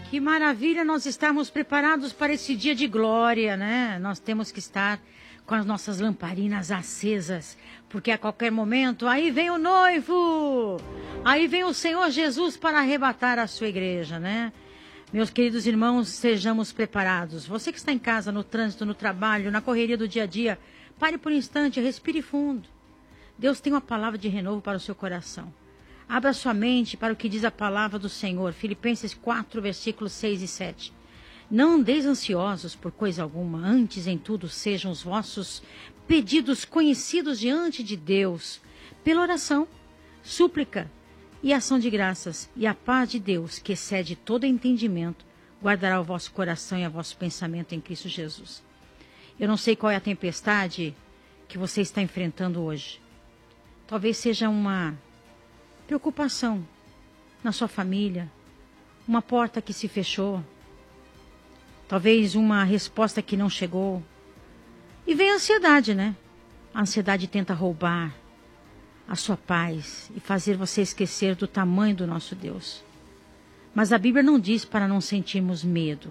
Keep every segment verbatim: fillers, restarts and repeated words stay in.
Que maravilha nós estarmos preparados para esse dia de glória, né? Nós temos que estar com as nossas lamparinas acesas, porque a qualquer momento, aí vem o noivo, aí vem o Senhor Jesus para arrebatar a sua igreja, né? Meus queridos irmãos, sejamos preparados. Você que está em casa, no trânsito, no trabalho, na correria do dia a dia, pare por um instante, respire fundo. Deus tem uma palavra de renovo para o seu coração. Abra sua mente para o que diz a palavra do Senhor. Filipenses quatro, versículos seis e sete. Não andeis ansiosos por coisa alguma, antes em tudo sejam os vossos pedidos conhecidos diante de Deus, pela oração, súplica e ação de graças, e a paz de Deus, que excede todo entendimento, guardará o vosso coração e o vosso pensamento em Cristo Jesus. Eu não sei qual é a tempestade que você está enfrentando hoje. Talvez seja uma preocupação na sua família, uma porta que se fechou, talvez uma resposta que não chegou. E vem a ansiedade, né? A ansiedade tenta roubar a sua paz e fazer você esquecer do tamanho do nosso Deus. Mas a Bíblia não diz para não sentirmos medo.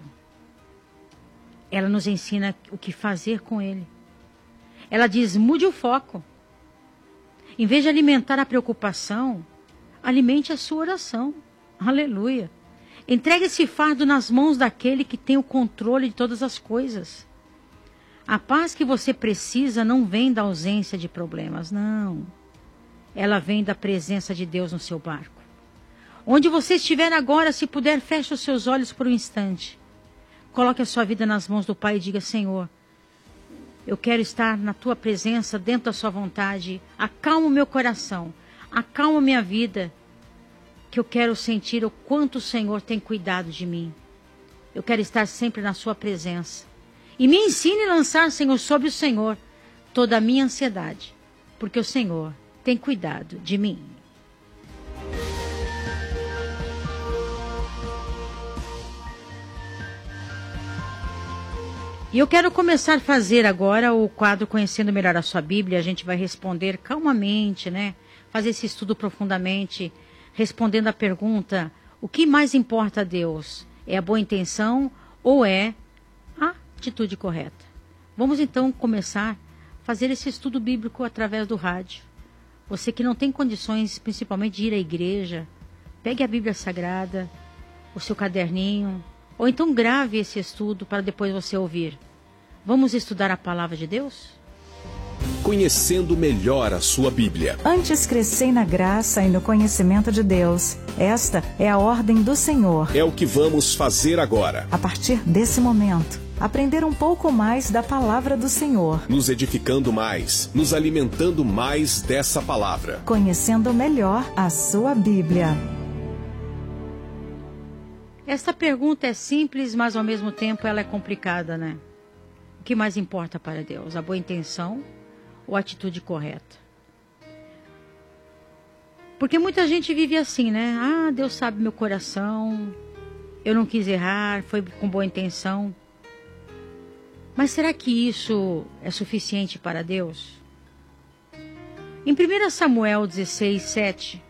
Ela nos ensina o que fazer com ele. Ela diz, mude o foco. Em vez de alimentar a preocupação, alimente a sua oração. Aleluia. Entregue esse fardo nas mãos daquele que tem o controle de todas as coisas. A paz que você precisa não vem da ausência de problemas, não. Ela vem da presença de Deus no seu barco. Onde você estiver agora, se puder, feche os seus olhos por um instante. Coloque a sua vida nas mãos do Pai e diga, Senhor, eu quero estar na tua presença, dentro da sua vontade. Acalma o meu coração, acalma a minha vida, que eu quero sentir o quanto o Senhor tem cuidado de mim. Eu quero estar sempre na sua presença. E me ensine a lançar, Senhor, sobre o Senhor toda a minha ansiedade, porque o Senhor tem cuidado de mim. E eu quero começar a fazer agora o quadro Conhecendo Melhor a Sua Bíblia. A gente vai responder calmamente, né? Fazer esse estudo profundamente, respondendo a pergunta, o que mais importa a Deus? É a boa intenção ou é a atitude correta? Vamos então começar a fazer esse estudo bíblico através do rádio. Você que não tem condições, principalmente de ir à igreja, pegue a Bíblia Sagrada, o seu caderninho, ou então grave esse estudo para depois você ouvir. Vamos estudar a palavra de Deus? Conhecendo melhor a sua Bíblia. Antes crescei na graça e no conhecimento de Deus. Esta é a ordem do Senhor. É o que vamos fazer agora. A partir desse momento, aprender um pouco mais da palavra do Senhor. Nos edificando mais, nos alimentando mais dessa palavra. Conhecendo melhor a sua Bíblia. Esta pergunta é simples, mas ao mesmo tempo ela é complicada, né? O que mais importa para Deus? A boa intenção ou a atitude correta? Porque muita gente vive assim, né? Ah, Deus sabe meu coração, eu não quis errar, foi com boa intenção. Mas será que isso é suficiente para Deus? Em primeiro Samuel dezesseis, sete,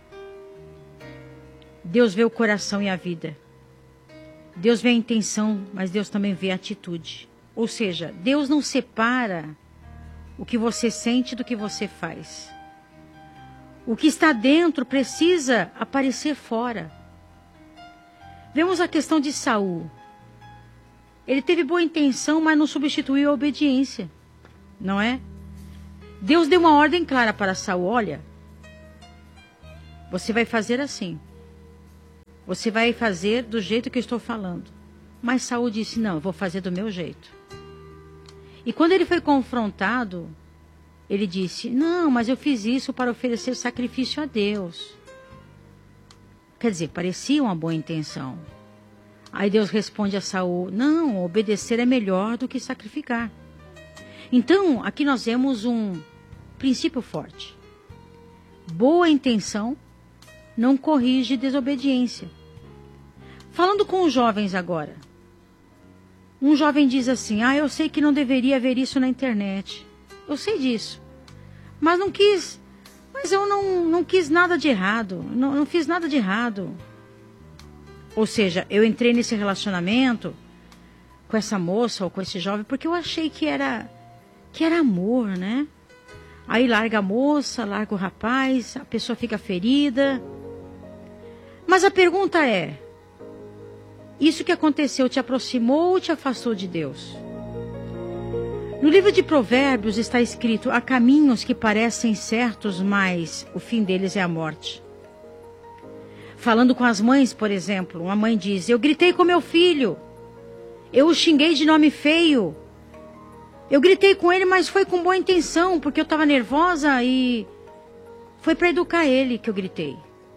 Deus vê o coração e a vida. Deus vê a intenção, mas Deus também vê a atitude. Ou seja, Deus não separa o que você sente do que você faz. O que está dentro precisa aparecer fora. Vemos a questão de Saul. Ele teve boa intenção, mas não substituiu a obediência. Não é? Deus deu uma ordem clara para Saul. Olha, você vai fazer assim. Você vai fazer do jeito que eu estou falando. Mas Saul disse, não, eu vou fazer do meu jeito. E quando ele foi confrontado, ele disse, não, mas eu fiz isso para oferecer sacrifício a Deus. Quer dizer, parecia uma boa intenção. Aí Deus responde a Saul, não, obedecer é melhor do que sacrificar. Então, aqui nós vemos um princípio forte. Boa intenção não corrige desobediência. Falando com os jovens agora. Um jovem diz assim, ah, eu sei que não deveria haver isso na internet. Eu sei disso. Mas não quis, mas eu não, não quis nada de errado. Não, não fiz nada de errado. Ou seja, eu entrei nesse relacionamento com essa moça ou com esse jovem porque eu achei que era, que era amor, né? Aí larga a moça, larga o rapaz, a pessoa fica ferida. Mas a pergunta é, isso que aconteceu te aproximou ou te afastou de Deus? No livro de Provérbios está escrito, há caminhos que parecem certos, mas o fim deles é a morte. Falando com as mães, por exemplo, uma mãe diz, eu gritei com meu filho, eu o xinguei de nome feio, eu gritei com ele, mas foi com boa intenção, porque eu estava nervosa e foi para educar ele que eu gritei.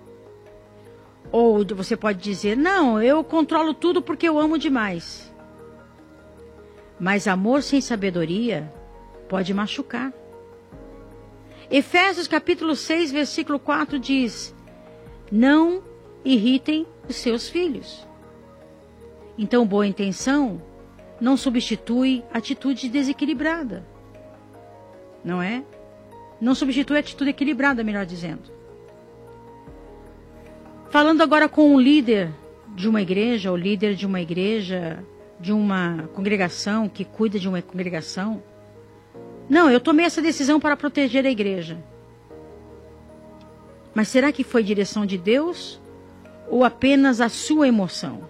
Ou você pode dizer, não, eu controlo tudo porque eu amo demais. Mas amor sem sabedoria pode machucar. Efésios capítulo seis, versículo quatro diz, não irritem os seus filhos. Então, boa intenção não substitui atitude desequilibrada. Não é? Não substitui atitude equilibrada, melhor dizendo. Falando agora com o líder de uma igreja, ou líder de uma igreja, de uma congregação, que cuida de uma congregação. Não, eu tomei essa decisão para proteger a igreja. Mas será que foi direção de Deus ou apenas a sua emoção?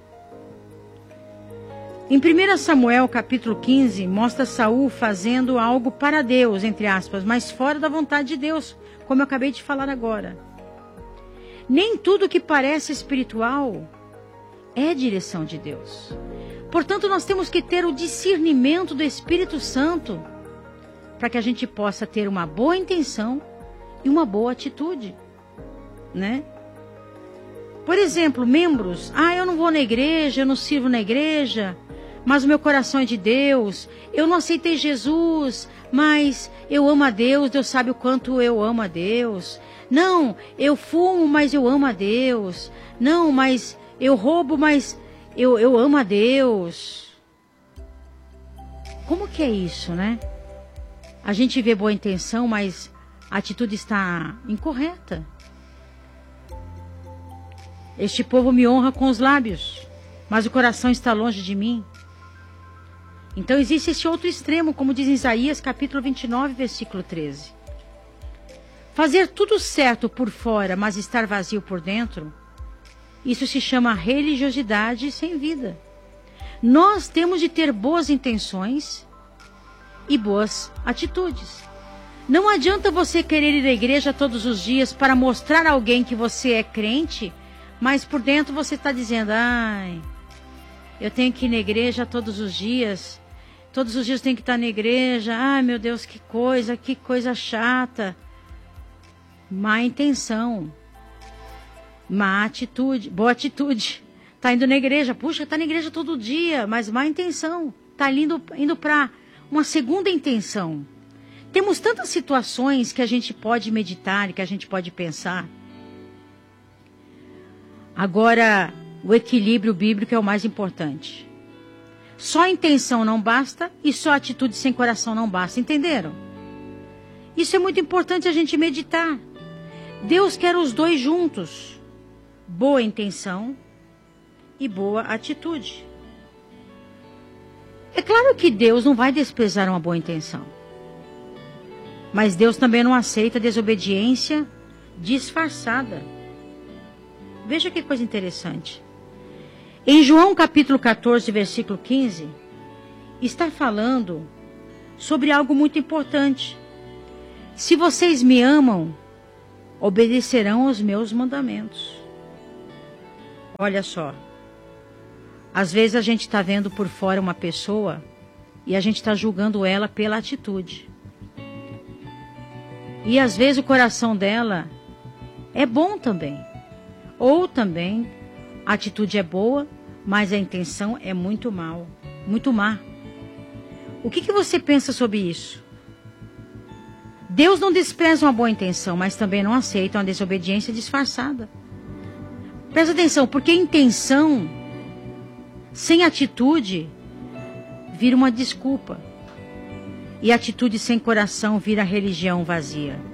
Em primeiro Samuel, capítulo quinze, mostra Saul fazendo algo para Deus, entre aspas, mas fora da vontade de Deus, como eu acabei de falar agora. Nem tudo que parece espiritual é direção de Deus. Portanto, nós temos que ter o discernimento do Espírito Santo para que a gente possa ter uma boa intenção e uma boa atitude, né? Por exemplo, membros, ah, eu não vou na igreja, eu não sirvo na igreja, mas o meu coração é de Deus, eu não aceitei Jesus, mas eu amo a Deus, Deus sabe o quanto eu amo a Deus. Não, eu fumo, mas eu amo a Deus. Não, mas eu roubo, mas eu, eu amo a Deus. Como que é isso, né? A gente vê boa intenção, mas a atitude está incorreta. Este povo me honra com os lábios, mas o coração está longe de mim. Então existe esse outro extremo, como diz em Isaías capítulo vinte e nove, versículo treze. Fazer tudo certo por fora, mas estar vazio por dentro, isso se chama religiosidade sem vida. Nós temos de ter boas intenções e boas atitudes. Não adianta você querer ir à igreja todos os dias para mostrar a alguém que você é crente, mas por dentro você está dizendo, ai, eu tenho que ir na igreja todos os dias, todos os dias eu tenho que estar na igreja, ai meu Deus, que coisa, que coisa chata. Má intenção, má atitude, boa atitude. Está indo na igreja, puxa, está na igreja todo dia, mas má intenção. Está indo, indo para uma segunda intenção. Temos tantas situações que a gente pode meditar e que a gente pode pensar. Agora, o equilíbrio bíblico é o mais importante. Só intenção não basta e só atitude sem coração não basta, entenderam? Isso é muito importante a gente meditar. Deus quer os dois juntos, boa intenção e boa atitude. É claro que Deus não vai desprezar uma boa intenção, mas Deus também não aceita desobediência disfarçada. Veja que coisa interessante. Em João capítulo catorze, versículo quinze, está falando sobre algo muito importante. Se vocês me amam, obedecerão aos meus mandamentos. Olha só. Às vezes a gente está vendo por fora uma pessoa e a gente está julgando ela pela atitude. E às vezes o coração dela é bom também. Ou também a atitude é boa, mas a intenção é muito mal, muito má. O que, que você pensa sobre isso? Deus não despreza uma boa intenção, mas também não aceita uma desobediência disfarçada. Presta atenção, porque intenção sem atitude vira uma desculpa. E atitude sem coração vira religião vazia.